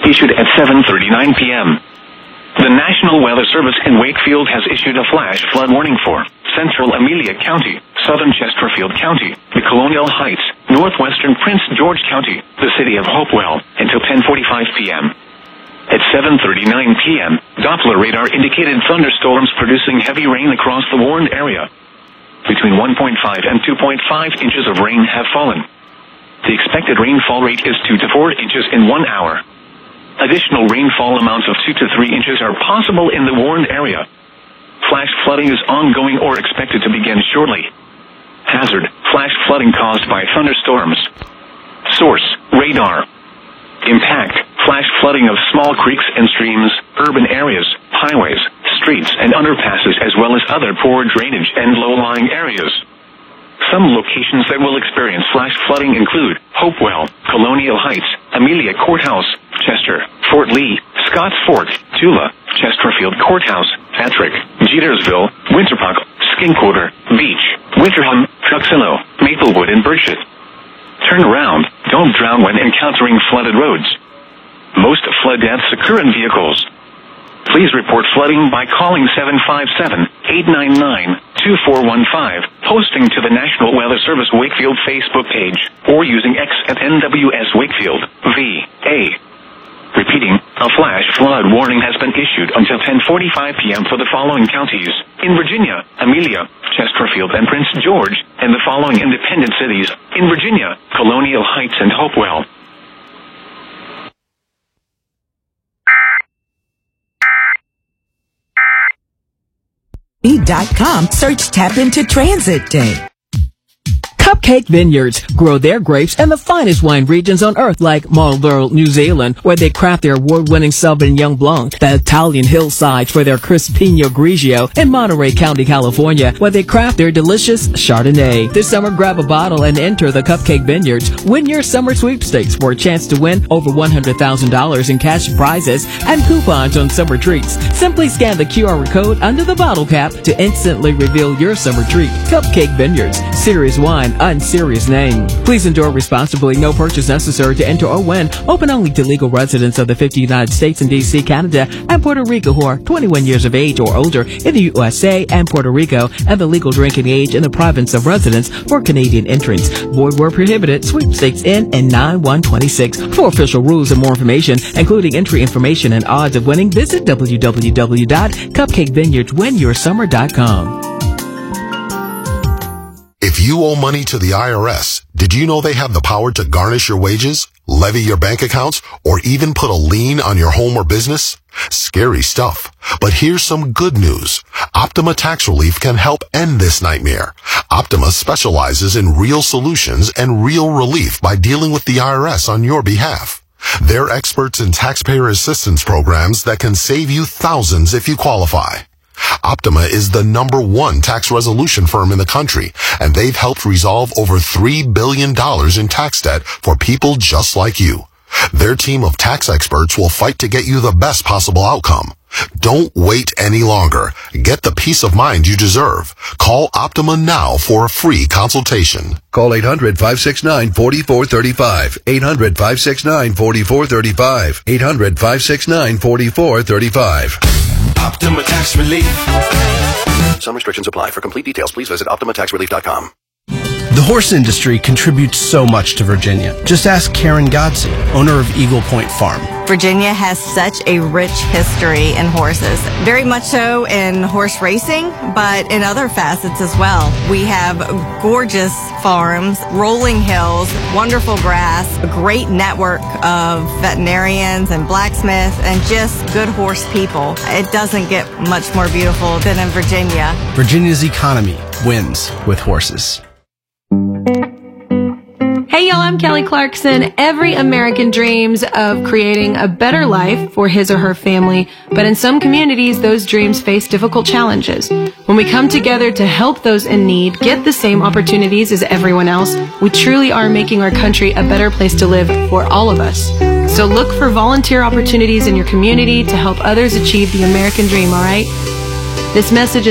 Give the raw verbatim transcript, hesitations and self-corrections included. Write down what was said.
issued at seven thirty-nine p.m. The National Weather Service in Wakefield has issued a flash flood warning for central Amelia County, southern Chesterfield County, the Colonial Heights, northwestern Prince George County, the city of Hopewell, until ten forty-five p.m. At seven thirty-nine p.m., Doppler radar indicated thunderstorms producing heavy rain across the warned area. Between one point five and two point five inches of rain have fallen. The expected rainfall rate is two to four inches in one hour. Additional rainfall amounts of two to three inches are possible in the warned area. Flash flooding is ongoing or expected to begin shortly. Hazard: flash flooding caused by thunderstorms. Source: radar. Impact: flash flooding of small creeks and streams, urban areas, highways, streets and underpasses, as well as other poor drainage and low-lying areas. Some locations that will experience flash flooding include Hopewell, Colonial Heights, Amelia Courthouse, Chester, Fort Lee, Scotts Fork, Tula, Chesterfield Courthouse, Patrick, Jetersville, Winterpuck, Skinquarter, Beach, Winterham, Truxillo, Maplewood and Birchett. Turn around. Don't drown when encountering flooded roads. Most flood deaths occur in vehicles. Please report flooding by calling seven five seven, eight nine nine, two four one five, posting to the National Weather Service Wakefield Facebook page, or using X at N W S Wakefield, V A. Repeating, a flash flood warning has been issued until ten forty-five p.m. for the following counties: in Virginia, Amelia, Chesterfield and Prince George, and the following independent cities: in Virginia, Colonial Heights and Hopewell. dot com, search Tap Into Transit Day. Cupcake Vineyards grow their grapes in the finest wine regions on earth, like Marlborough, New Zealand, where they craft their award-winning Sauvignon Blanc, the Italian hillsides for their crisp Pinot Grigio, and Monterey County, California, where they craft their delicious Chardonnay. This summer, grab a bottle and enter the Cupcake Vineyards. Win your summer sweepstakes for a chance to win over one hundred thousand dollars in cash prizes and coupons on summer treats. Simply scan the Q R code under the bottle cap to instantly reveal your summer treat. Cupcake Vineyards, serious wine, unserious name. Please endure responsibly. No purchase necessary to enter or win. Open only to legal residents of the fifty United States and D C, Canada, and Puerto Rico who are twenty-one years of age or older in the U S A and Puerto Rico, and the legal drinking age in the province of residence for Canadian entrants. Void where prohibited. Sweepstakes in and nine one twenty-six. For official rules and more information, including entry information and odds of winning, visit w w w dot cupcake vineyards win your summer dot com. If you owe money to the I R S, did you know they have the power to garnish your wages, levy your bank accounts, or even put a lien on your home or business? Scary stuff. But here's some good news. Optima Tax Relief can help end this nightmare. Optima specializes in real solutions and real relief by dealing with the I R S on your behalf. They're experts in taxpayer assistance programs that can save you thousands if you qualify. Optima is the number one tax resolution firm in the country, and they've helped resolve over three billion dollars in tax debt for people just like you. Their team of tax experts will fight to get you the best possible outcome. Don't wait any longer. Get the peace of mind you deserve. Call Optima now for a free consultation. Call eight hundred, five six nine, four four three five. eight hundred, five six nine, four four three five. eight hundred, five six nine, four four three five. Optima Tax Relief. Some restrictions apply. For complete details, please visit optima tax relief dot com. The horse industry contributes so much to Virginia. Just ask Karen Godsey, owner of Eagle Point Farm. Virginia has such a rich history in horses, very much so in horse racing, but in other facets as well. We have gorgeous farms, rolling hills, wonderful grass, a great network of veterinarians and blacksmiths, and just good horse people. It doesn't get much more beautiful than in Virginia. Virginia's economy wins with horses. Hey y'all, I'm Kelly Clarkson. Every American dreams of creating a better life for his or her family, but in some communities, those dreams face difficult challenges. When we come together to help those in need get the same opportunities as everyone else, we truly are making our country a better place to live for all of us. So look for volunteer opportunities in your community to help others achieve the American dream, all right? This message is